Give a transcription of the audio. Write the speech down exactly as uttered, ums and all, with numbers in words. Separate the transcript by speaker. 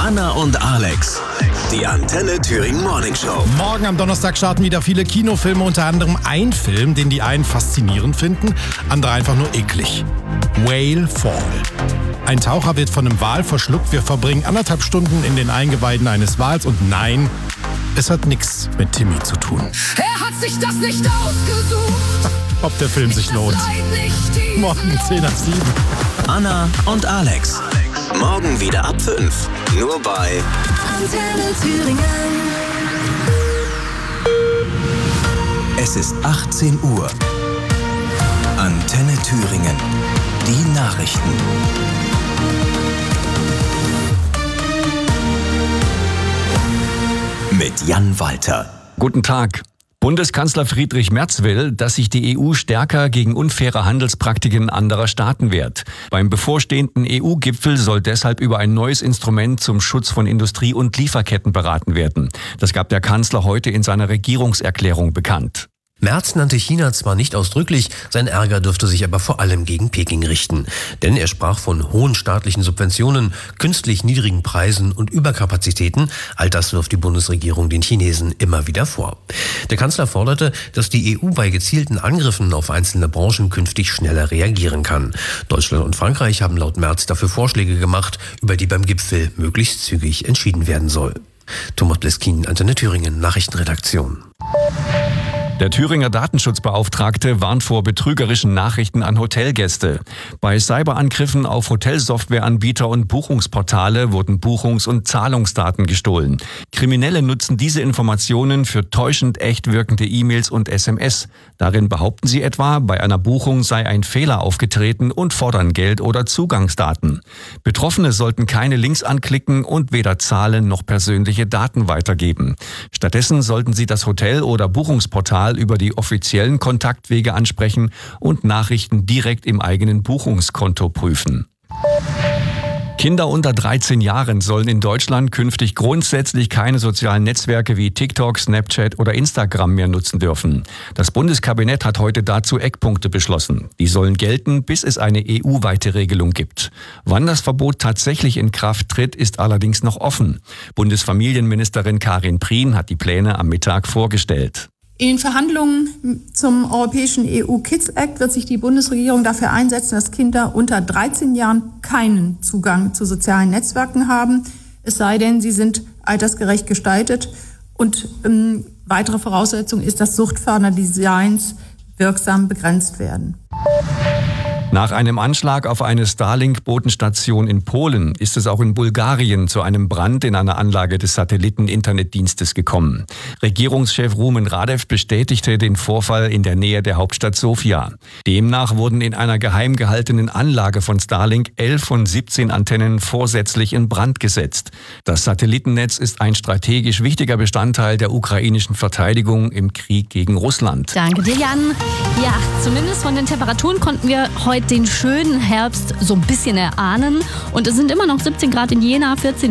Speaker 1: Anna und Alex. Die Antenne Thüringen Morning Show.
Speaker 2: Morgen am Donnerstag starten wieder viele Kinofilme, unter anderem ein Film, den die einen faszinierend finden, andere einfach nur eklig. Whale Fall. Ein Taucher wird von einem Wal verschluckt. Wir verbringen anderthalb Stunden in den Eingeweiden eines Wals und nein, es hat nichts mit Timmy zu tun.
Speaker 3: Er hat sich das nicht ausgesucht.
Speaker 2: Ob der Film sich lohnt. Morgen zehn nach sieben.
Speaker 1: Anna und Alex. Morgen wieder ab fünf. Nur bei
Speaker 3: Antenne Thüringen.
Speaker 1: Es ist achtzehn Uhr. Antenne Thüringen. Die Nachrichten. Mit Jan Walter.
Speaker 4: Guten Tag. Bundeskanzler Friedrich Merz will, dass sich die E U stärker gegen unfaire Handelspraktiken anderer Staaten wehrt. Beim bevorstehenden E U-Gipfel soll deshalb über ein neues Instrument zum Schutz von Industrie- und Lieferketten beraten werden. Das gab der Kanzler heute in seiner Regierungserklärung bekannt.
Speaker 5: Merz nannte China zwar nicht ausdrücklich, sein Ärger dürfte sich aber vor allem gegen Peking richten. Denn er sprach von hohen staatlichen Subventionen, künstlich niedrigen Preisen und Überkapazitäten. All das wirft die Bundesregierung den Chinesen immer wieder vor. Der Kanzler forderte, dass die E U bei gezielten Angriffen auf einzelne Branchen künftig schneller reagieren kann. Deutschland und Frankreich haben laut Merz dafür Vorschläge gemacht, über die beim Gipfel möglichst zügig entschieden werden soll. Thomas Bleskin, Antenne Thüringen, Nachrichtenredaktion.
Speaker 4: Der Thüringer Datenschutzbeauftragte warnt vor betrügerischen Nachrichten an Hotelgäste. Bei Cyberangriffen auf Hotelsoftwareanbieter und Buchungsportale wurden Buchungs- und Zahlungsdaten gestohlen. Kriminelle nutzen diese Informationen für täuschend echt wirkende E-Mails und S M S. Darin behaupten sie etwa, bei einer Buchung sei ein Fehler aufgetreten und fordern Geld oder Zugangsdaten. Betroffene sollten keine Links anklicken und weder zahlen noch persönliche Daten weitergeben. Stattdessen sollten sie das Hotel oder Buchungsportal über die offiziellen Kontaktwege ansprechen und Nachrichten direkt im eigenen Buchungskonto prüfen. Kinder unter dreizehn Jahren sollen in Deutschland künftig grundsätzlich keine sozialen Netzwerke wie TikTok, Snapchat oder Instagram mehr nutzen dürfen. Das Bundeskabinett hat heute dazu Eckpunkte beschlossen. Die sollen gelten, bis es eine E U-weite Regelung gibt. Wann das Verbot tatsächlich in Kraft tritt, ist allerdings noch offen. Bundesfamilienministerin Karin Prien hat die Pläne am Mittag vorgestellt.
Speaker 6: In den Verhandlungen zum europäischen E U-Kids Act wird sich die Bundesregierung dafür einsetzen, dass Kinder unter dreizehn Jahren keinen Zugang zu sozialen Netzwerken haben, es sei denn, sie sind altersgerecht gestaltet. Und ähm, weitere Voraussetzung ist, dass suchtfördernde Designs wirksam begrenzt werden.
Speaker 4: Nach einem Anschlag auf eine Starlink-Bodenstation in Polen ist es auch in Bulgarien zu einem Brand in einer Anlage des Satelliten-Internetdienstes gekommen. Regierungschef Rumen Radev bestätigte den Vorfall in der Nähe der Hauptstadt Sofia. Demnach wurden in einer geheim gehaltenen Anlage von Starlink elf von siebzehn Antennen vorsätzlich in Brand gesetzt. Das Satellitennetz ist ein strategisch wichtiger Bestandteil der ukrainischen Verteidigung im Krieg gegen Russland.
Speaker 7: Danke dir, Jan. Ja, zumindest von den Temperaturen konnten wir heute den schönen Herbst so ein bisschen erahnen. Und es sind immer noch siebzehn Grad in Jena, vierzehn